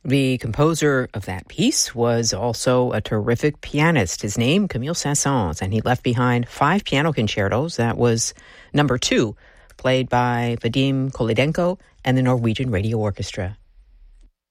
The composer of that piece was also a terrific pianist. His name, Camille Saint-Saëns, and he left behind 5 piano concertos. That was number 2, played by Vadim Kolidenko and the Norwegian Radio Orchestra.